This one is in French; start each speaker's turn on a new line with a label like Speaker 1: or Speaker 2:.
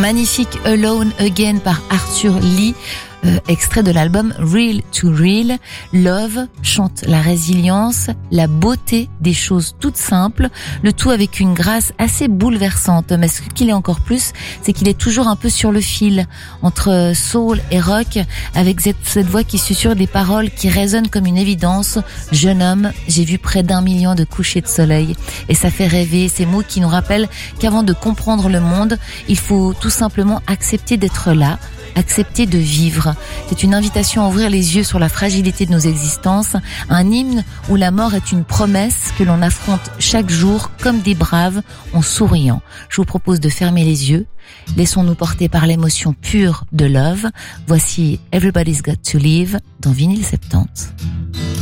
Speaker 1: Magnifique Alone Again par Arthur Lee, extrait de l'album Real to Real. Love chante la résilience, la beauté des choses toutes simples, le tout avec une grâce assez bouleversante. Mais ce qu'il est encore plus, c'est qu'il est toujours un peu sur le fil entre soul et rock, avec cette voix qui susurre des paroles qui résonnent comme une évidence. Jeune homme, j'ai vu près d'1 million de couchers de soleil. Et ça fait rêver, ces mots qui nous rappellent qu'avant de comprendre le monde, il faut tout simplement accepter d'être là, accepter de vivre. C'est une invitation à ouvrir les yeux sur la fragilité de nos existences, un hymne où la mort est une promesse que l'on affronte chaque jour comme des braves en souriant. Je vous propose de fermer les yeux, laissons-nous porter par l'émotion pure de Love. Voici Everybody's Got to Live dans Vinyl 70.